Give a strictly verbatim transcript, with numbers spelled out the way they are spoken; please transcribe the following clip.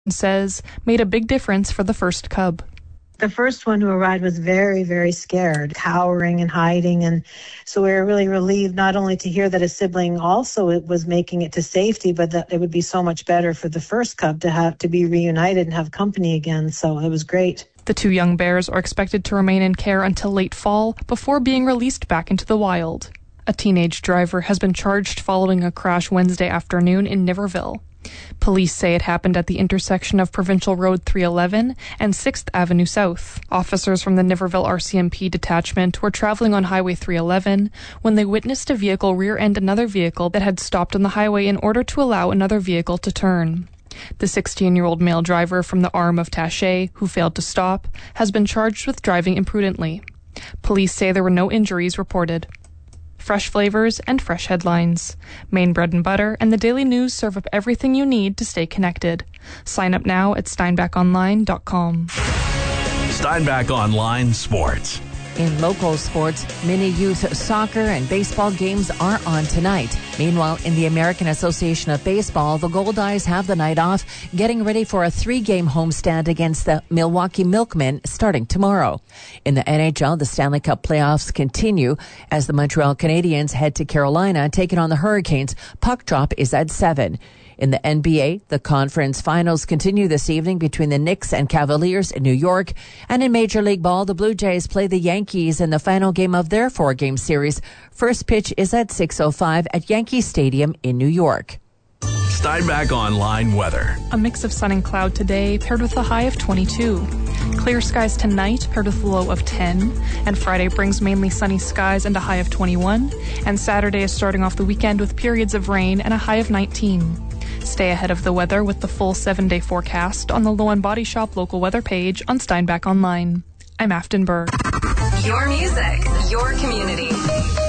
says made a big difference for the first cub. The first one who arrived was very, very scared, cowering and hiding. And so we were really relieved not only to hear that a sibling also was making it to safety, but that it would be so much better for the first cub to have to be reunited and have company again. So it was great. The two young bears are expected to remain in care until late fall before being released back into the wild. A teenage driver has been charged following a crash Wednesday afternoon in Niverville. Police say it happened at the intersection of Provincial Road three eleven and sixth Avenue South. Officers from the Niverville R C M P detachment were traveling on Highway three eleven when they witnessed a vehicle rear-end another vehicle that had stopped on the highway in order to allow another vehicle to turn. The sixteen-year-old male driver from the arm of Taché, who failed to stop, has been charged with driving imprudently. Police say there were no injuries reported. Fresh flavors and fresh headlines. Maine Bread and Butter and the Daily News serve up everything you need to stay connected. Sign up now at steinbach online dot com. Steinbach Online Sports. In local sports, mini youth soccer and baseball games are on tonight. Meanwhile, in the American Association of Baseball, the Goldeyes have the night off, getting ready for a three-game homestand against the Milwaukee Milkmen starting tomorrow. In the N H L, the Stanley Cup playoffs continue as the Montreal Canadiens head to Carolina, taking on the Hurricanes. Puck drop is at seven. In the N B A, the conference finals continue this evening between the Knicks and Cavaliers in New York. And in Major League Ball, the Blue Jays play the Yankees in the final game of their four-game series. First pitch is at six oh five at Yankee Stadium in New York. Steinbach Online weather. A mix of sun and cloud today, paired with a high of twenty-two. Clear skies tonight, paired with a low of ten. And Friday brings mainly sunny skies and a high of twenty-one. And Saturday is starting off the weekend with periods of rain and a high of nineteen. Stay ahead of the weather with the full seven-day forecast on the Low and Body Shop local weather page on Steinbach Online. I'm Afton Burr. Your music, your community.